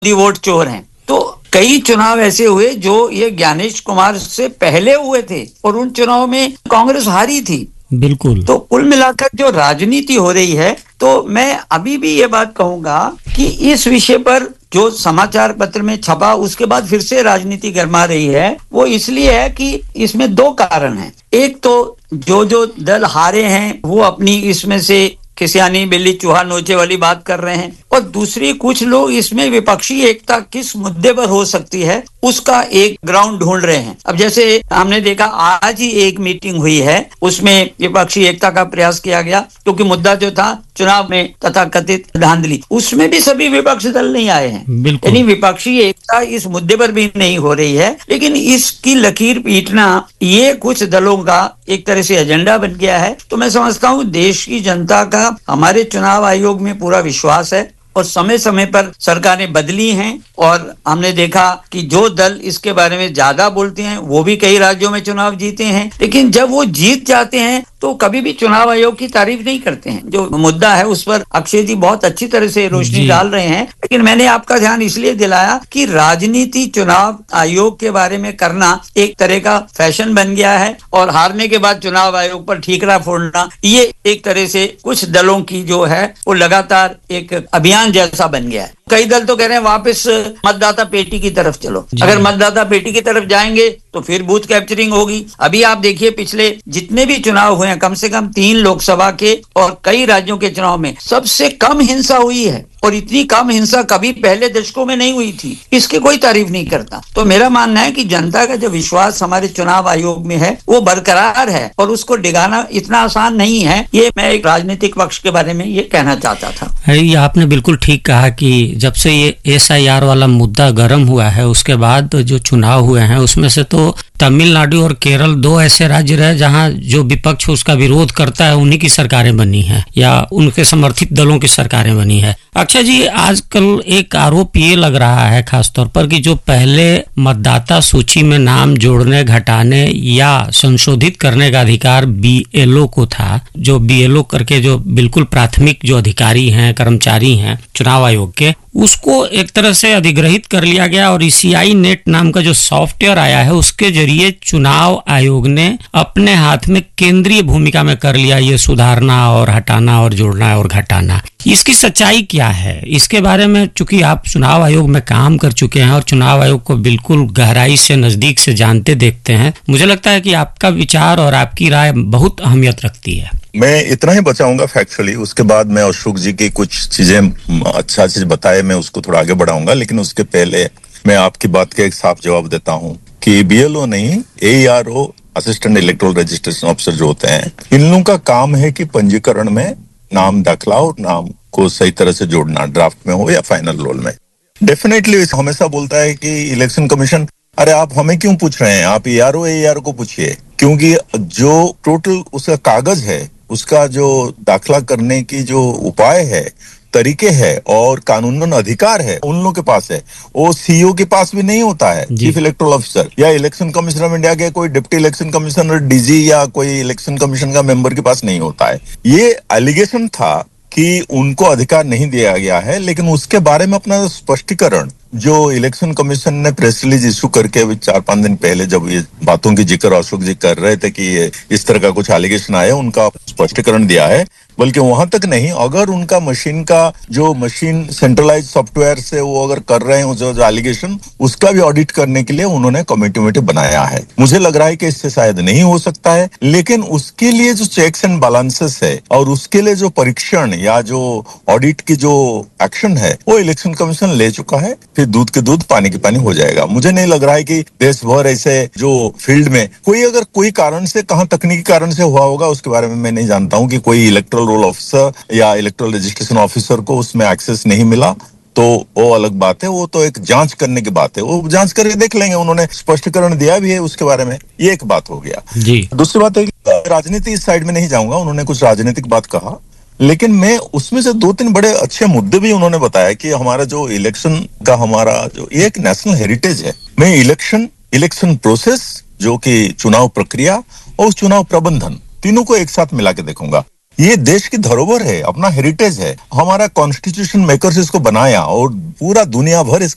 Modi vote चोर हैं। तो कई चुनाव ऐसे हुए जो ये ज्ञानेश कुमार से पहले हुए थे और उन चुनाव में कांग्रेस हारी थी। बिल्कुल। तो कुल मिलाकर जो राजनीति हो रही है, तो मैं अभी भी ये बात कहूंगा कि इस विषय पर जो समाचार पत्र में छपा उसके बाद फिर से राजनीति गरमा रही है, वो इसलिए है कि इसमें दो कारण हैं। एक तो जो दल हारे हैं वो अपनी इसमें से खिसियानी बिल्ली चूहा नोचे वाली बात कर रहे हैं, और दूसरी कुछ लोग इसमें विपक्षी एकता किस मुद्दे पर हो सकती है उसका एक ग्राउंड ढूंढ रहे हैं। अब जैसे हमने देखा आज ही एक मीटिंग हुई है, उसमें विपक्षी एकता का प्रयास किया गया, क्योंकि मुद्दा जो था चुनाव में तथाकथित धांधली, उसमें भी सभी विपक्षी दल नहीं आए हैं। यानी विपक्षी एकता इस मुद्दे पर भी नहीं हो रही है, लेकिन इसकी लकीर पीटना ये कुछ दलों का एक तरह से एजेंडा बन गया है। तो मैं समझता हूँ देश की जनता का हमारे चुनाव आयोग में पूरा विश्वास है, और समय समय पर सरकारें बदली हैं, और हमने देखा कि जो दल इसके बारे में ज्यादा बोलते हैं वो भी कई राज्यों में चुनाव जीते हैं, लेकिन जब वो जीत जाते हैं तो कभी भी चुनाव आयोग की तारीफ नहीं करते हैं। जो मुद्दा है उस पर अक्षय जी बहुत अच्छी तरह से रोशनी डाल रहे हैं, लेकिन मैंने आपका ध्यान इसलिए दिलाया कि राजनीति चुनाव आयोग के बारे में करना एक तरह का फैशन बन गया है, और हारने के बाद चुनाव आयोग पर ठीकरा फोड़ना ये एक तरह से कुछ दलों की जो है वो लगातार एक अभियान जैसा बन गया है। कई दल तो कह रहे हैं वापस मतदाता पेटी की तरफ चलो। अगर मतदाता पेटी की तरफ जाएंगे तो फिर बूथ कैप्चरिंग होगी। अभी आप देखिए पिछले जितने भी चुनाव हुए हैं, कम से कम 3 लोकसभा के और कई राज्यों के चुनाव में सबसे कम हिंसा हुई है, और इतनी कम हिंसा कभी पहले दशकों में नहीं हुई थी। इसकी कोई तारीफ नहीं करता। तो मेरा मानना है कि जनता का जो विश्वास हमारे चुनाव आयोग में है वो बरकरार है, और उसको डिगाना इतना आसान नहीं है। ये मैं एक राजनीतिक पक्ष के बारे में ये कहना चाहता था। ये आपने बिल्कुल ठीक कहा कि जब से ये SIR वाला मुद्दा गर्म हुआ है उसके बाद जो चुनाव हुए हैं उसमें से तो तमिलनाडु और केरल 2 ऐसे राज्य रहे जहां जो विपक्ष उसका विरोध करता है उन्हीं की सरकारें बनी हैं या उनके समर्थित दलों की सरकारें बनी है। अक्षय जी, आजकल एक आरोप ये लग रहा है खासतौर पर कि जो पहले मतदाता सूची में नाम जोड़ने, घटाने या संशोधित करने का अधिकार BLO को था, जो BLO करके जो बिल्कुल प्राथमिक जो अधिकारी हैं, कर्मचारी हैं चुनाव आयोग के, उसको एक तरह से अधिग्रहित कर लिया गया, और ECI नेट नाम का जो सॉफ्टवेयर आया है उसके जरिए चुनाव आयोग ने अपने हाथ में केंद्रीय भूमिका में कर लिया ये सुधारना और हटाना और जोड़ना और घटाना। इसकी सच्चाई क्या है? इसके बारे में चूंकि आप चुनाव आयोग में काम कर चुके हैं और चुनाव आयोग को बिल्कुल गहराई से नजदीक से जानते देखते हैं, मुझे लगता है कि आपका विचार और आपकी राय बहुत अहमियत रखती है। मैं इतना ही बचाऊंगा फैक्चुअली, उसके बाद मैं अशोक जी की कुछ चीजें अच्छा चीज बताए मैं उसको थोड़ा आगे बढ़ाऊंगा, लेकिन उसके पहले मैं आपकी बात का एक साफ जवाब देता हूं कि BLO नहीं, AERO assistant electoral registration officer जो होते हैं, इन लोगों का काम है कि पंजीकरण में नाम दाखिला और नाम को सही तरह से जोड़ना, ड्राफ्ट में हो या फाइनल रोल में। डेफिनेटली हमेशा बोलता है कि इलेक्शन कमीशन, अरे आप हमें क्यों पूछ रहे हैं, आप AERO को पूछिए, क्योंकि जो टोटल उसका कागज है, उसका जो दाखिला करने की जो उपाय है, तरीके है और कानूनन अधिकार है उन लोगों के पास है। वो CEO के पास भी नहीं होता है, चीफ इलेक्टोरल ऑफिसर या इलेक्शन कमिश्नर ऑफ इंडिया के कोई डिप्टी इलेक्शन कमिश्नर DG या कोई इलेक्शन कमीशन का मेंबर के पास नहीं होता है। ये एलिगेशन था कि उनको अधिकार नहीं दिया गया है, लेकिन उसके बारे में अपना स्पष्टीकरण जो इलेक्शन कमीशन ने प्रेस रिलीज इशू करके अभी 4-5 दिन पहले जब ये बातों की जिक्र अशोक जी कर रहे थे कि ये इस तरह का कुछ एलिगेशन आया, उनका स्पष्टीकरण दिया है। बल्कि वहां तक नहीं, अगर उनका मशीन का जो मशीन सेंट्रलाइज सॉफ्टवेयर से वो अगर कर रहे हैं जो एलिगेशन, उसका भी ऑडिट करने के लिए उन्होंने कमेटी बनाया है। मुझे लग रहा है कि इससे शायद नहीं हो सकता है, लेकिन उसके लिए जो चेक्स एंड बैलेंसेस है और उसके लिए जो परीक्षण या जो ऑडिट की जो एक्शन है वो इलेक्शन कमीशन ले चुका है। फिर दूध के दूध पानी के पानी हो जाएगा। मुझे नहीं लग रहा है कि देश भर ऐसे जो फील्ड में कोई अगर कोई कारण से, कहां तकनीकी कारण से हुआ होगा उसके बारे में मैं नहीं जानता हूं कि कोई इलेक्टोरल रोल ऑफिसर या इलेक्टोरल रजिस्ट्रेशन ऑफिसर को उसमें एक्सेस नहीं मिला, तो वो अलग बात है। वो तो एक जांच करने की बात है, वो जांच करके देख लेंगे। उन्होंने स्पष्टीकरण दिया भी है उसके बारे में, ये एक बात हो गया जी। दूसरी बात है कि राजनीति इस साइड में नहीं जाऊंगा, उन्होंने कुछ राजनीतिक बात कहा, लेकिन मैं उसमें से 2-3 बड़े अच्छे मुद्दे भी उन्होंने बताया कि हमारा जो इलेक्शन का हमारा जो एक नेशनल हेरिटेज है। मैं इलेक्शन प्रोसेस जो कि चुनाव प्रक्रिया और चुनाव प्रबंधन तीनों को एक साथ मिला के देखूंगा। ये देश की धरोहर है, अपना हेरिटेज है। हमारा कॉन्स्टिट्यूशन मेकर्स इसको बनाया और पूरा दुनिया भर इसका